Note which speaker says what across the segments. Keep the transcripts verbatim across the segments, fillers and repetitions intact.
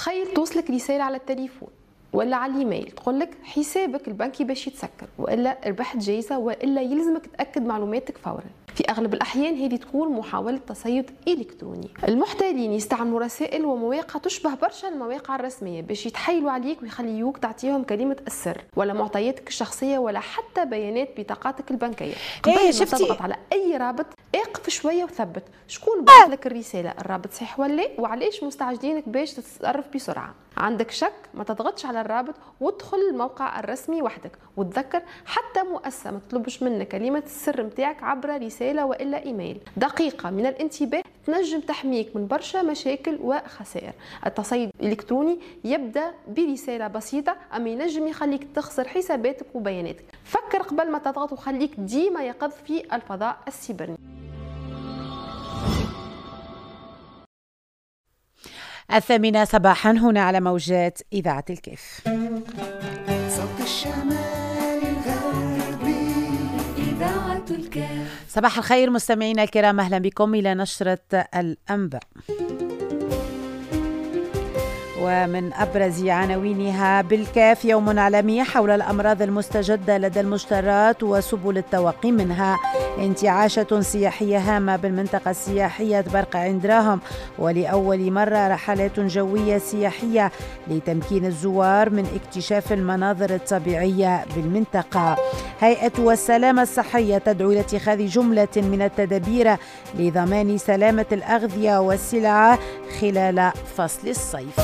Speaker 1: تخيل توصلك رسالة على التليفون ولا على الايميل تقول لك حسابك البنكي باش يتسكر، والا ربحت جايزه، والا يلزمك تاكد معلوماتك فورا. في اغلب الاحيان هذه تكون محاوله تصيد الكتروني. المحتالين يستعملوا رسائل ومواقع تشبه برشا المواقع الرسميه باش يتحايلوا عليك ويخليوك تعطيهم كلمه السر ولا معطياتك الشخصيه ولا حتى بيانات بطاقاتك البنكيه. قبل
Speaker 2: ايه
Speaker 1: ما
Speaker 2: شفتي
Speaker 1: تضغط على اي رابط اقف شويه وثبت شكون بعث لك الرساله، الرابط صحيح ولا وعلاش مستعجلينك باش تتصرف بسرعه. عندك شك ما تضغطش على الرابط وادخل الموقع الرسمي وحدك، وتذكر حتى مؤسسه ما تطلبش منك كلمه السر نتاعك عبر رساله والا ايميل. دقيقه من الانتباه تنجم تحميك من برشا مشاكل وخسائر. التصيد الالكتروني يبدا برساله بسيطه اما ينجم يخليك تخسر حساباتك وبياناتك. فكر قبل ما تضغط وخليك ديما يقظ في الفضاء السيبراني.
Speaker 2: الثامنة صباحا هنا على موجات إذاعة الكيف.
Speaker 3: صوت الشمال الغربي إذاعة الكيف.
Speaker 2: صباح الخير مستمعينا الكرام، أهلا بكم إلى نشرة الأنباء. ومن أبرز عناوينها: بالكاف يوم عالمي حول الأمراض المستجدة لدى المشترات وسبل التوقي منها. انتعاشة سياحية هامة بالمنطقة السياحية برقع عندراهم، ولأول مرة رحلات جوية سياحية لتمكين الزوار من اكتشاف المناظر الطبيعية بالمنطقة. هيئة السلامة الصحية تدعو إلى اتخاذ جملة من التدابير لضمان سلامة الأغذية والسلع خلال فصل الصيف.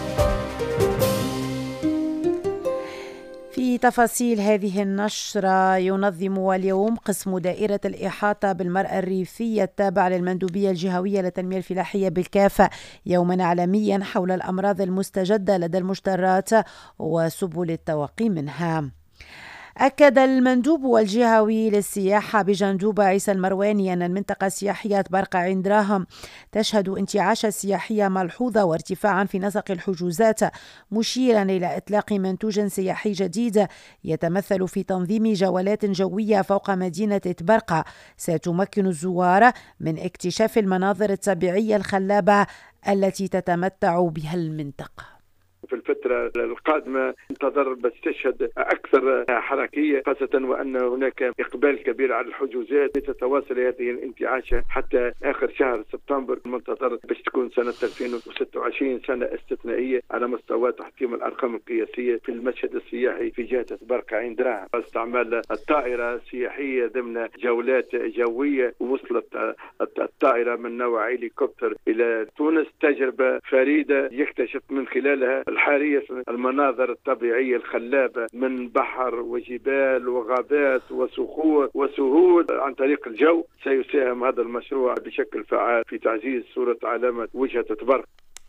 Speaker 2: في تفاصيل هذه النشرة: ينظم اليوم قسم دائرة الإحاطة بالمرأة الريفية التابع للمندوبية الجهوية للتنمية الفلاحية بالكافة يوما عالميا حول الأمراض المستجدة لدى المشترات وسبل التوقي منها. أكد المندوب الجهوي للسياحة بجندوبة عيسى المرواني أن المنطقة السياحية برقع عندراهم تشهد انتعاشا سياحية ملحوظة وارتفاعا في نسق الحجوزات، مشيرا إلى إطلاق منتوج سياحي جديد يتمثل في تنظيم جولات جوية فوق مدينة برقع ستمكن الزوار من اكتشاف المناظر الطبيعية الخلابة التي تتمتع بها المنطقة.
Speaker 4: في الفترة القادمة انتظر بس تشهد أكثر حركية، خاصة وأن هناك إقبال كبير على الحجوزات. تتواصل هذه الانتعاشة حتى آخر شهر سبتمبر. المنتظر باش تكون سنة ألفين وستة وعشرين سنة استثنائية على مستوى تحطيم الأرقام القياسية في المشهد السياحي في جهة برقع عندراهم. استعمال الطائرة السياحية ضمن جولات جوية، وصلت الطائرة من نوع هليكوبتر إلى تونس، تجربة فريدة يكتشف من خلالها الحارية المناظر الطبيعية الخلابة من بحر وجبال وغابات وصخور وسهول عن طريق الجو. سيساهم هذا المشروع بشكل فعال في تعزيز صورة علامة وجهة برقع.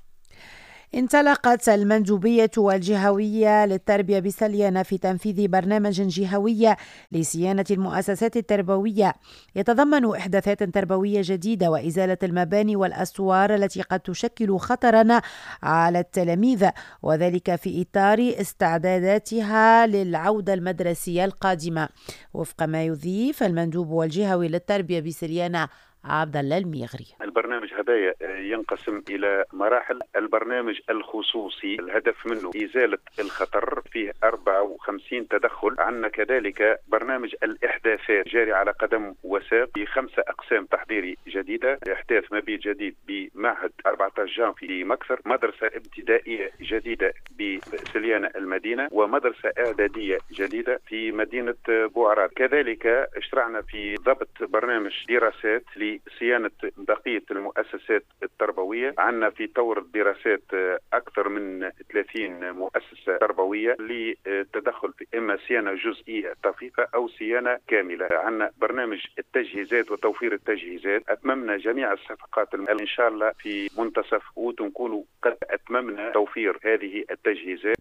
Speaker 2: انطلقت المندوبية الجهوية للتربية بسليانة في تنفيذ برنامج جهوي لصيانة المؤسسات التربوية يتضمن إحداثات تربوية جديدة وإزالة المباني والأسوار التي قد تشكل خطرا على التلاميذ، وذلك في إطار استعداداتها للعودة المدرسية القادمة. وفق ما يضيف المندوب الجهوي للتربية بسليانة عبد الله الميغري:
Speaker 5: البرنامج هذا ينقسم إلى مراحل. البرنامج الخصوصي الهدف منه إزالة الخطر، فيه أربعة وخمسين تدخل. عندنا كذلك برنامج الإحداثات جاري على قدم وساق بخمسة أقسام تحضيري جديدة. إحداث مبيت جديد بمعهد أربعة عشر جان في مكثر، مدرسة ابتدائية جديدة بسليانة المدينة، ومدرسة إعدادية جديدة في مدينة بوعرات. كذلك اشترعنا في ضبط برنامج دراسات صيانة بقية المؤسسات التربوية. عندنا في طور الدراسات أكثر من ثلاثين مؤسسة تربوية للتدخل في إما صيانة جزئية طفيفة أو صيانة كاملة. عندنا برنامج التجهيزات وتوفير التجهيزات. أتممنا جميع الصفقات إن شاء الله في منتصف أوت نكونوا قد أتممنا توفير هذه التجهيزات.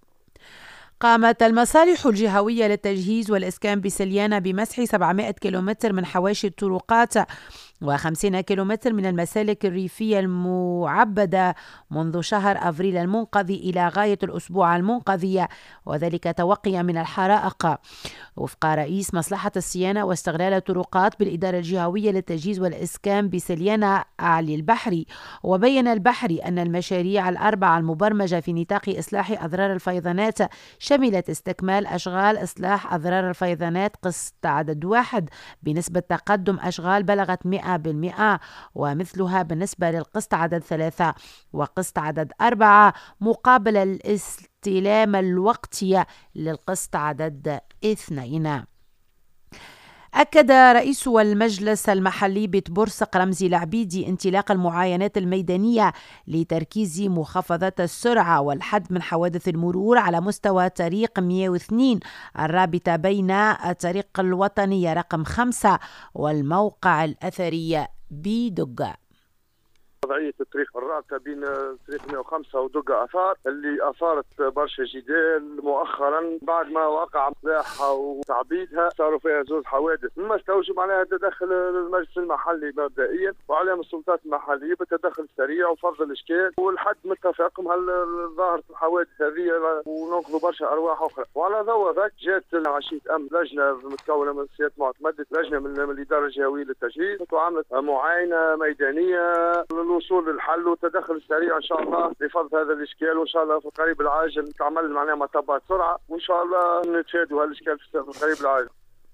Speaker 2: قامت المصالح الجهوية للتجهيز والإسكان بسليانة بمسح سبعمائة كيلومتر من حواشي الطرقات وخمسين كيلومتر من المسالك الريفية المعبدة منذ شهر أفريل المنقضي إلى غاية الأسبوع المنقضي، وذلك توقيا من الحرائق. وفق رئيس مصلحة الصيانة واستغلال الطرقات بالإدارة الجهوية للتجهيز والإسكان بسليانة أعلي البحري، وبين البحري أن المشاريع الأربعة المبرمجة في نطاق إصلاح أضرار الفيضانات شملت استكمال أشغال إصلاح أضرار الفيضانات قسط عدد واحد بنسبة تقدم أشغال بلغت مئة بالمئة، ومثلها بالنسبة للقسط عدد ثلاثة وقسط عدد أربعة، مقابل الاستلام الوقتي للقسط عدد اثنين. أكد رئيس المجلس المحلي بتبرسق رمزي العبيدي انطلاق المعاينات الميدانية لتركيز مخفضات السرعة والحد من حوادث المرور على مستوى طريق مئة واثنين الرابطة بين الطريق الوطني رقم خمسة والموقع الأثري بدقة.
Speaker 6: وضعية الطريق الرابطة بين طريق مئة وخمسة ودقة أثار اللي أثارت برشا جدال مؤخرا بعد ما وقع إصلاحها وتعبيدها صاروا فيها زوج حوادث، مما استوجب عليها تدخل المجلس المحلي مبدئيا وعليهم السلطات المحلية بالتدخل السريع وفض الإشكال والحد متفاقم هل ظاهرة الحوادث هذه وننقذوا برشا أرواح أخرى. وعلى ضوء ذاك جات عشية أمس لجنة متكونة من سيادة معتمدة لجنة من الإدارة الجهوية للتجهيز وعملت معاينة ميدانية الوصول للحل والتدخل السريع ان شاء الله لفض هذا الاشكال، وان شاء الله في القريب العاجل تعمل معناها مطبات سرعه وان شاء الله نتفادوا هالاشكال في القريب العاجل.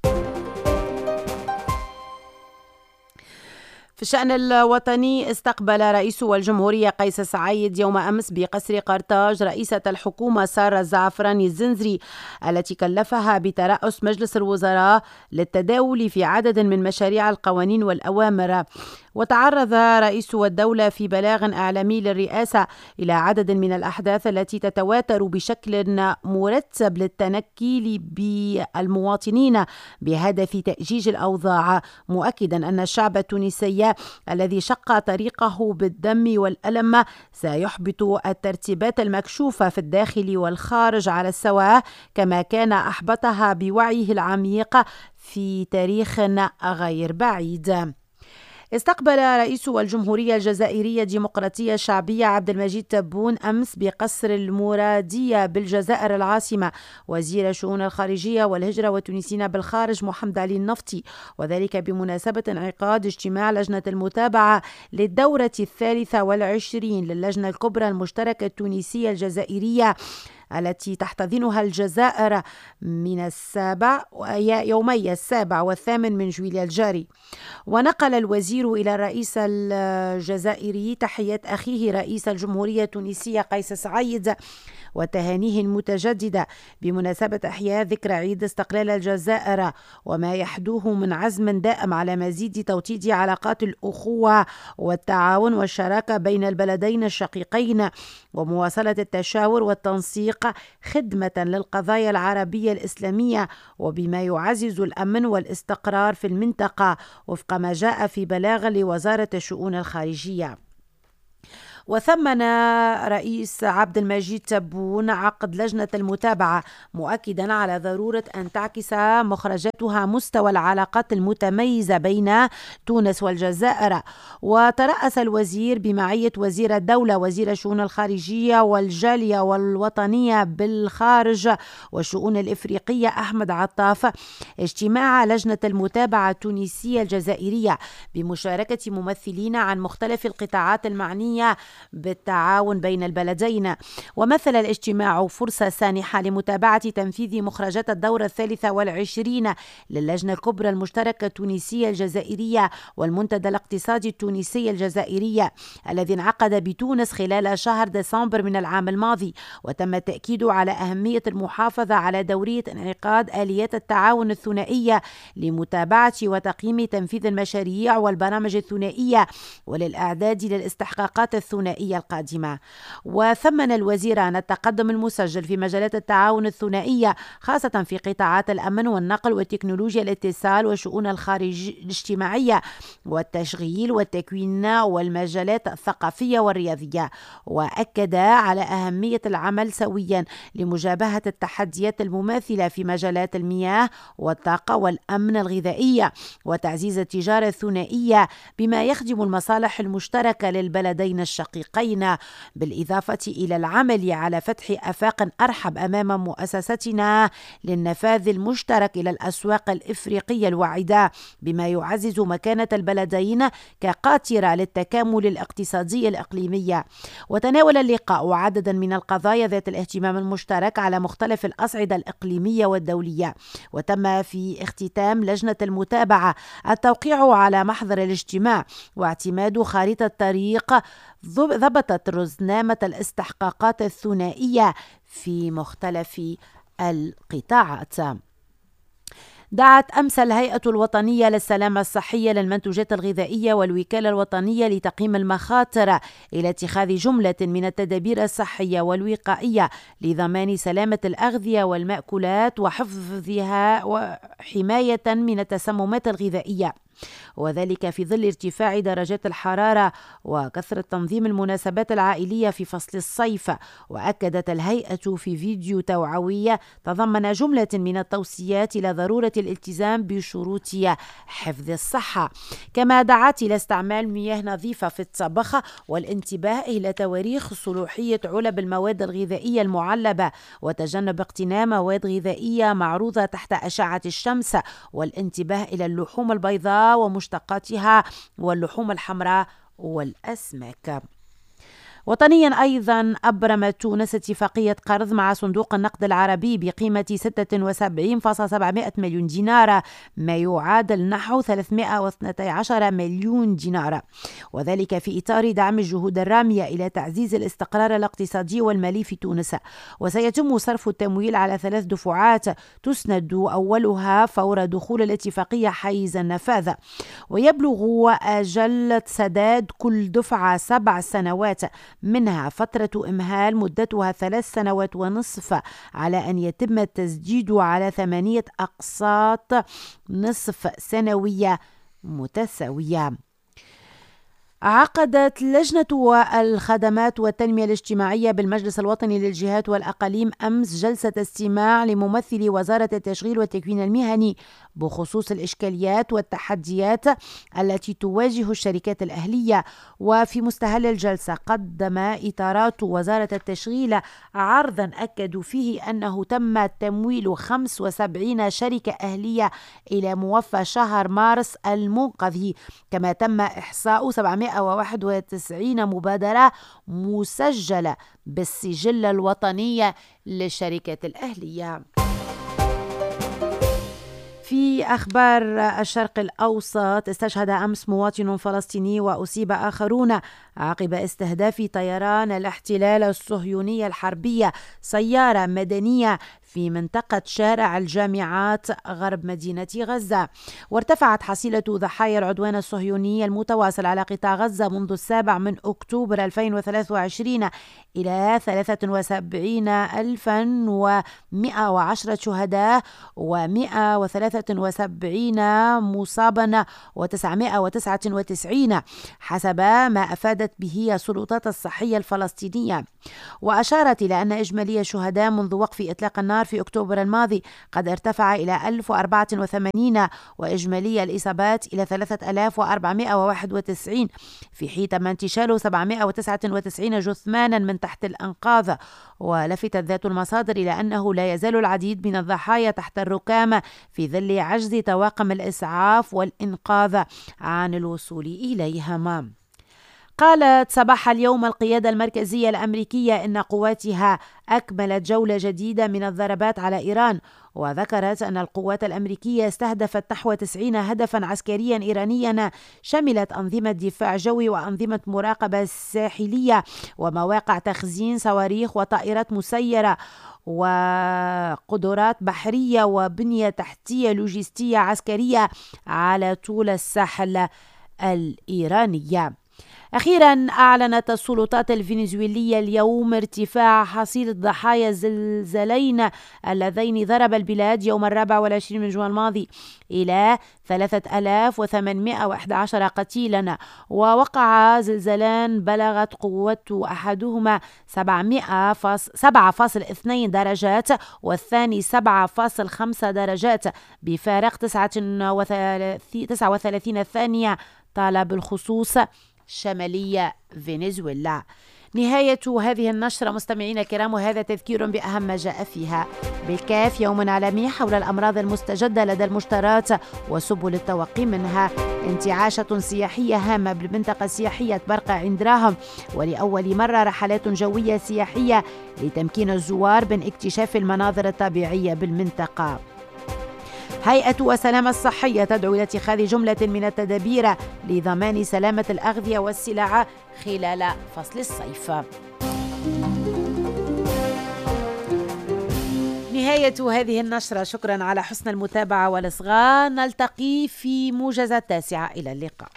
Speaker 2: في الشأن الوطني استقبل رئيس الجمهورية قيس سعيد يوم أمس بقصر قرطاج رئيسة الحكومة سارة الزعفراني الزنزري التي كلفها بترأس مجلس الوزراء للتداول في عدد من مشاريع القوانين والأوامر. وتعرض رئيس الدولة في بلاغ إعلامي للرئاسة إلى عدد من الأحداث التي تتواتر بشكل مرتب للتنكيل بالمواطنين بهدف تأجيج الأوضاع، مؤكدا أن الشعب التونسي الذي شق طريقه بالدم والألم سيحبط الترتيبات المكشوفة في الداخل والخارج على السواء كما كان أحبطها بوعيه العميق في تاريخ غير بعيد. استقبل رئيس الجمهورية الجزائرية الديمقراطية الشعبية عبد المجيد تبون أمس بقصر المرادية بالجزائر العاصمة وزير الشؤون الخارجية والهجرة والتونسيين بالخارج محمد علي النفطي، وذلك بمناسبة انعقاد اجتماع لجنة المتابعة للدورة الثالثة والعشرين للجنة الكبرى المشتركة التونسية الجزائرية التي تحتضنها الجزائر من السابع يومي السابع والثامن من جويلية الجاري. ونقل الوزير إلى الرئيس الجزائري تحية أخيه رئيس الجمهورية التونسية قيس سعيد وتهانيه المتجددة بمناسبة إحياء ذكرى عيد استقلال الجزائر وما يحدوه من عزم دائم على مزيد توطيد علاقات الأخوة والتعاون والشراكة بين البلدين الشقيقين ومواصلة التشاور والتنسيق خدمة للقضايا العربية الإسلامية وبما يعزز الأمن والاستقرار في المنطقة وفق ما جاء في بلاغ لوزارة الشؤون الخارجية. وثمن رئيس عبد المجيد تبون عقد لجنة المتابعة مؤكدا على ضرورة أن تعكس مخرجاتها مستوى العلاقات المتميزة بين تونس والجزائر. وترأس الوزير بمعية وزير الدولة وزير الشؤون الخارجية والجالية والوطنية بالخارج والشؤون الإفريقية أحمد عطاف اجتماع لجنة المتابعة التونسية الجزائرية بمشاركة ممثلين عن مختلف القطاعات المعنية بالتعاون بين البلدين. ومثل الاجتماع فرصة سانحة لمتابعة تنفيذ مخرجات الدورة الثالثة والعشرين للجنة الكبرى المشتركة التونسية الجزائرية والمنتدى الاقتصادي التونسي الجزائرية الذي انعقد بتونس خلال شهر ديسمبر من العام الماضي، وتم التأكيد على أهمية المحافظة على دورية انعقاد آليات التعاون الثنائية لمتابعة وتقييم تنفيذ المشاريع والبرامج الثنائية وللإعداد للاستحقاقات الثنائية الثنائية القادمة. وثمن الوزيران التقدم المسجل في مجالات التعاون الثنائية خاصة في قطاعات الأمن والنقل وتكنولوجيا الاتصال وشؤون الخارج الاجتماعية والتشغيل والتكوين والمجالات الثقافية والرياضية. وأكد على أهمية العمل سويا لمجابهة التحديات المماثلة في مجالات المياه والطاقة والأمن الغذائي وتعزيز التجارة الثنائية بما يخدم المصالح المشتركة للبلدين الشقيقين، بالإضافة إلى العمل على فتح آفاق أرحب أمام مؤسستنا للنفاذ المشترك إلى الأسواق الإفريقية الواعدة بما يعزز مكانة البلدين كقاطرة للتكامل الاقتصادي الإقليمي. وتناول اللقاء عددا من القضايا ذات الاهتمام المشترك على مختلف الأصعدة الإقليمية والدولية. وتم في اختتام لجنة المتابعة التوقيع على محضر الاجتماع واعتماد خارطة طريق ضبطت رزنامة الاستحقاقات الثنائية في مختلف القطاعات. دعت أمس الهيئة الوطنية للسلامة الصحية للمنتوجات الغذائية والوكالة الوطنية لتقييم المخاطر إلى اتخاذ جملة من التدابير الصحية والوقائية لضمان سلامة الأغذية والمأكولات وحفظها وحماية من التسممات الغذائية، وذلك في ظل ارتفاع درجات الحرارة وكثرة تنظيم المناسبات العائلية في فصل الصيف. وأكدت الهيئة في فيديو توعوي تضمن جملة من التوصيات إلى ضرورة الالتزام بشروط حفظ الصحة، كما دعت إلى استعمال مياه نظيفة في الطبخ والانتباه إلى تواريخ صلاحية علب المواد الغذائية المعلبة وتجنب اقتناء مواد غذائية معروضة تحت أشعة الشمس، والانتباه إلى اللحوم البيضاء ومشتقاتها واللحوم الحمراء والأسماك. وطنيا أيضا أبرمت تونس اتفاقية قرض مع صندوق النقد العربي بقيمة ستة وسبعين فاصلة سبعمائة مليون دينار، ما يعادل نحو ثلاثمائة واثني عشر مليون دينار، وذلك في إطار دعم الجهود الرامية إلى تعزيز الاستقرار الاقتصادي والمالي في تونس. وسيتم صرف التمويل على ثلاث دفعات تسند أولها فور دخول الاتفاقية حيز النفاذ، ويبلغ أجل سداد كل دفعة سبع سنوات، منها فترة إمهال مدتها ثلاث سنوات ونصف على أن يتم التسديد على ثمانية أقساط نصف سنوية متساوية. عقدت لجنة الخدمات والتنمية الاجتماعية بالمجلس الوطني للجهات والأقاليم أمس جلسة استماع لممثلي وزارة التشغيل والتكوين المهني بخصوص الإشكاليات والتحديات التي تواجه الشركات الأهلية. وفي مستهل الجلسة قدم إطارات وزارة التشغيل عرضا أكدوا فيه أنه تم تمويل خمس وسبعين شركة أهلية إلى موفى شهر مارس المنقذ، كما تم إحصاء سبعمائة وواحد وتسعين مبادرة مسجلة بالسجل الوطني للشركات الأهلية. في أخبار الشرق الأوسط، استشهد أمس مواطن فلسطيني وأصيب آخرون عقب استهداف طيران الاحتلال الصهيوني الحربية سيارة مدنية في منطقة شارع الجامعات غرب مدينة غزة. وارتفعت حصيلة ضحايا العدوان الصهيوني المتواصل على قطاع غزة منذ السابع من أكتوبر ألفين وثلاثة وعشرين إلى ثلاثة وسبعين ألفا ومائة وعشرة شهداء ومائة وثلاثة وسبعين مصابا وتسعمائة وتسعة وتسعين حسب ما أفادت به السلطات الصحية الفلسطينية. وأشارت إلى أن إجمالي الشهداء منذ وقف إطلاق النار في أكتوبر الماضي قد ارتفع إلى ألف وأربعة وثمانين، وإجمالي الإصابات إلى ثلاثة آلاف وأربعمائة وواحد وتسعين، في حين تم انتشال سبعمائة وتسعة وتسعين جثمانا من تحت الأنقاض. ولفتت ذات المصادر إلى أنه لا يزال العديد من الضحايا تحت الركام في ظل عجز طواقم الإسعاف والإنقاذ عن الوصول إليهم. قالت صباح اليوم القيادة المركزية الأمريكية إن قواتها أكملت جولة جديدة من الضربات على إيران، وذكرت أن القوات الأمريكية استهدفت نحو تسعين هدفا عسكريا إيرانيا شملت أنظمة دفاع جوي وأنظمة مراقبة ساحلية ومواقع تخزين صواريخ وطائرات مسيرة وقدرات بحرية وبنية تحتية لوجستية عسكرية على طول الساحل الإيرانية. أخيرا أعلنت السلطات الفنزويلية اليوم ارتفاع حصيلة ضحايا الزلزالين اللذين ضرب البلاد يوم الرابع والعشرين من جوان الماضي إلى ثلاثة آلاف وثمانمائة وأحد عشر قتيلا، ووقع زلزالان بلغت قوته أحدهما سبعة فاصلة اثنين درجات والثاني سبعة فاصلة خمسة درجات بفارق تسعة وثلاثين ثانية طال بالخصوص شمالية فنزويلا. نهاية هذه النشرة مستمعينا الكرام، وهذا تذكير بأهم ما جاء فيها. بالكاف يوم عالمي حول الأمراض المستجدة لدى المشترات وسبل التوقي منها. انتعاشة سياحية هامة بالمنطقة السياحية برقع عندراهم، ولأول مرة رحلات جوية سياحية لتمكين الزوار من اكتشاف المناظر الطبيعية بالمنطقة. هيئة وسلامة الصحية تدعو إلى اتخاذ جملة من التدابير لضمان سلامة الأغذية والسلع خلال فصل الصيف. نهاية هذه النشرة، شكرا على حسن المتابعة والإصغاء، نلتقي في موجز التاسعة، إلى اللقاء.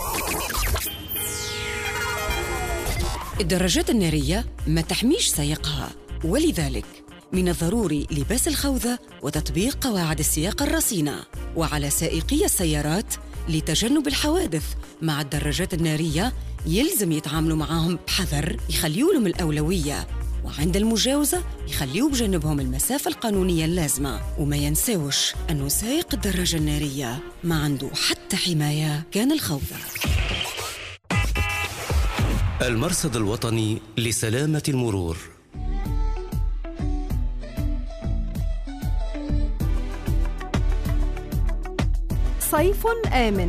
Speaker 7: الدراجات النارية ما تحميش سائقها، ولذلك من الضروري لباس الخوذة وتطبيق قواعد السياقة الرصينة، وعلى سائقي السيارات لتجنب الحوادث مع الدراجات النارية يلزم يتعاملوا معاهم بحذر، يخليوا لهم الأولوية، وعند المجاوزة يخليوا بجانبهم المسافة القانونية اللازمة، وما ينساوش أنه سائق الدراجة النارية ما عنده حتى حماية كان الخوذة.
Speaker 8: المرصد الوطني لسلامة المرور.
Speaker 9: صيف آمن.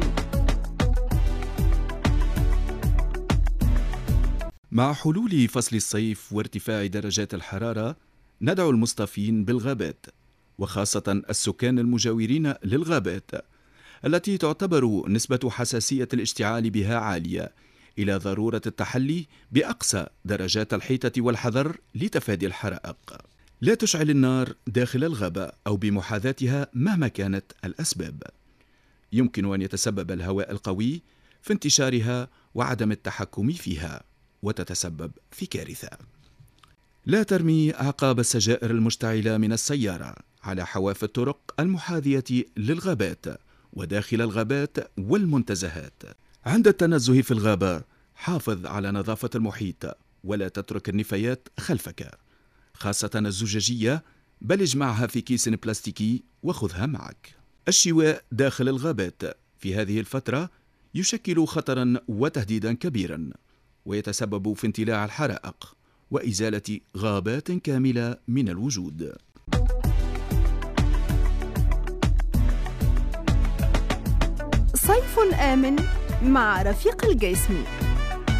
Speaker 10: مع حلول فصل الصيف وارتفاع درجات الحرارة، ندعو المصطفين بالغابات، وخاصة السكان المجاورين للغابات التي تعتبر نسبة حساسية الاشتعال بها عالية، إلى ضرورة التحلي بأقصى درجات الحيطة والحذر لتفادي الحرائق. لا تشعل النار داخل الغابة أو بمحاذاتها مهما كانت الأسباب. يمكن أن يتسبب الهواء القوي في انتشارها وعدم التحكم فيها، وتتسبب في كارثة. لا ترمي أعقاب السجائر المشتعلة من السيارة على حواف الطرق المحاذية للغابات وداخل الغابات والمنتزهات. عند التنزه في الغابة حافظ على نظافة المحيط، ولا تترك النفايات خلفك، خاصة الزجاجية، بل اجمعها في كيس بلاستيكي وخذها معك. الشواء داخل الغابات في هذه الفترة يشكل خطرا وتهديدا كبيرا، ويتسبب في اندلاع الحرائق وإزالة غابات كاملة من الوجود.
Speaker 9: صيف آمن مع رفيق الجسمي.